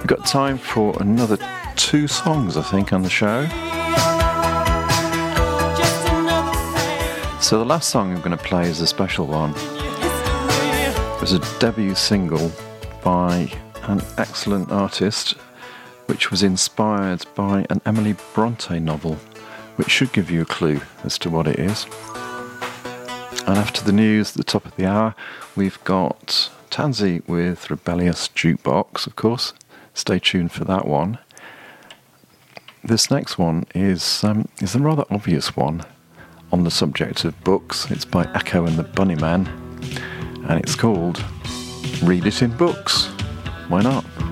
We've got time for another 2 songs, I think, on the show. So the last song I'm going to play is a special one. It was a debut single by an excellent artist, which was inspired by an Emily Bronte novel, which should give you a clue as to what it is. And after the news at the top of the hour, we've got Tansy with Rebellious Jukebox, of course. Stay tuned for that one. This next one is a rather obvious one on the subject of books. It's by Echo and the Bunnymen, and it's called Read It in Books. Why not?